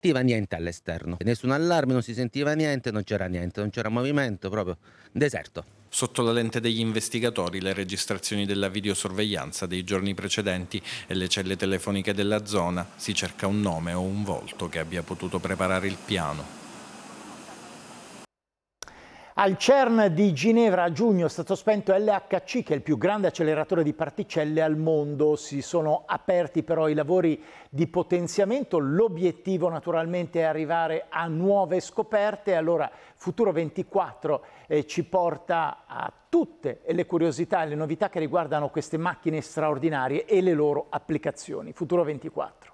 sentiva niente all'esterno, nessun allarme, non si sentiva niente, non c'era movimento, proprio deserto. Sotto la lente degli investigatori le registrazioni della videosorveglianza dei giorni precedenti e le celle telefoniche della zona, si cerca un nome o un volto che abbia potuto preparare il piano. Al CERN di Ginevra a giugno è stato spento LHC, che è il più grande acceleratore di particelle al mondo. Si sono aperti però i lavori di potenziamento. L'obiettivo naturalmente è arrivare a nuove scoperte. Allora Futuro 24 ci porta a tutte le curiosità e le novità che riguardano queste macchine straordinarie e le loro applicazioni. Futuro 24.